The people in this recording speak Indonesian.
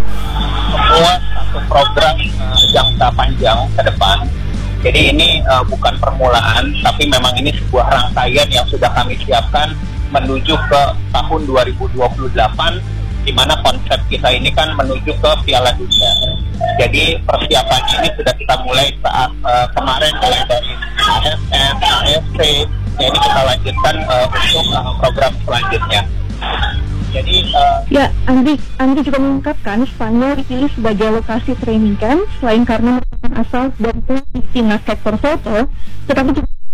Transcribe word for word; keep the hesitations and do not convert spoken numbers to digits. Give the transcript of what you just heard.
membuat satu program uh, jangka panjang ke depan. Jadi ini uh, bukan permulaan, tapi memang ini sebuah rangkaian yang sudah kami siapkan menuju ke tahun dua ribu dua puluh delapan, di mana konsep kita ini kan menuju ke Piala Dunia. Jadi persiapannya ini sudah kita mulai saat uh, kemarin mulai dari A S N, A F C, ya ini kita lanjutkan uh, untuk uh, program selanjutnya. Jadi uh, ya, Andri, Andri juga mengungkapkan Spanyol dipilih sebagai lokasi training camp selain karena asal dan timnas sektor foto, tetapi juga